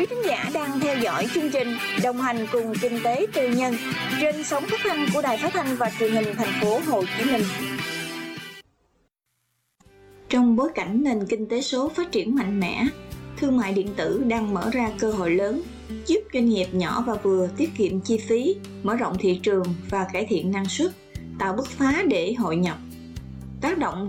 quý khán giả đang theo dõi chương trình Đồng hành cùng Kinh tế Tư nhân trên sóng phát thanh của Đài Phát thanh và Truyền hình Thành phố Hồ Chí Minh. Trong bối cảnh nền kinh tế số phát triển mạnh mẽ, thương mại điện tử đang mở ra cơ hội lớn, giúp doanh nghiệp nhỏ và vừa tiết kiệm chi phí, mở rộng thị trường và cải thiện năng suất, tạo bứt phá để hội nhập. Tác động